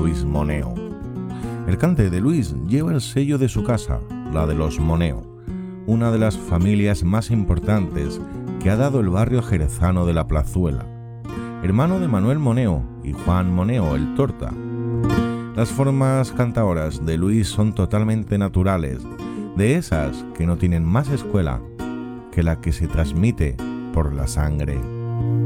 Luis Moneo. El cante de Luis lleva el sello de su casa, la de los Moneo, una de las familias más importantes que ha dado el barrio jerezano de La Plazuela, hermano de Manuel Moneo y Juan Moneo, el Torta. Las formas cantaoras de Luis son totalmente naturales, de esas que no tienen más escuela que la que se transmite por la sangre.